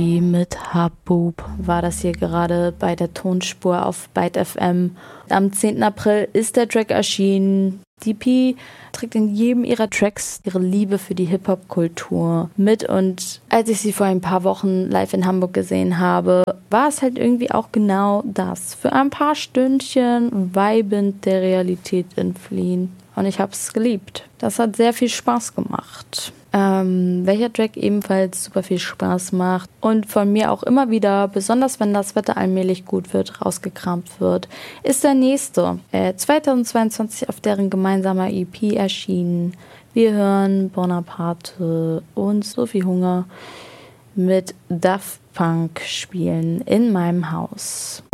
Mit Haboob war das hier gerade bei der Tonspur auf Byte FM. Am 10. April ist der Track erschienen. DP trägt in jedem ihrer Tracks ihre Liebe für die Hip-Hop-Kultur mit, und als ich sie vor ein paar Wochen live in Hamburg gesehen habe, war es halt irgendwie auch genau das. Für ein paar Stündchen vibend der Realität entfliehen. Und ich habe es geliebt. Das hat sehr viel Spaß gemacht. Welcher Track ebenfalls super viel Spaß macht und von mir auch immer wieder, besonders wenn das Wetter allmählich gut wird, rausgekramt wird, ist der nächste. 2022 auf deren gemeinsamer EP erschienen. Wir hören Bonaparte und Sophie Hunger mit Daft Punk spielen in meinem Haus.